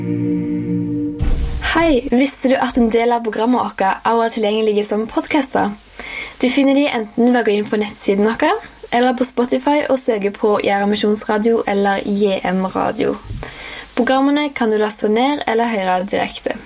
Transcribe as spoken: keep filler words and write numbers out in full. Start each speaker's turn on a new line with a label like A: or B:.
A: Hei, visste du at en del av programmet vårt er tilgjengelige som podcaster? Du finner de enten ved å gå inn på nettsiden vår, eller på Spotify og søke på Gjæra Misjonsradio eller J M Radio. Programmene kan du laste ned eller høre direkte.